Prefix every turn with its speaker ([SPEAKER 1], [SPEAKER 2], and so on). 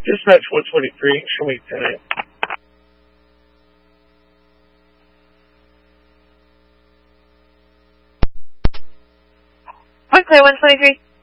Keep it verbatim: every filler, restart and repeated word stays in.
[SPEAKER 1] Dispatch one twenty-three, show me ten eight.
[SPEAKER 2] One clear, one twenty-three.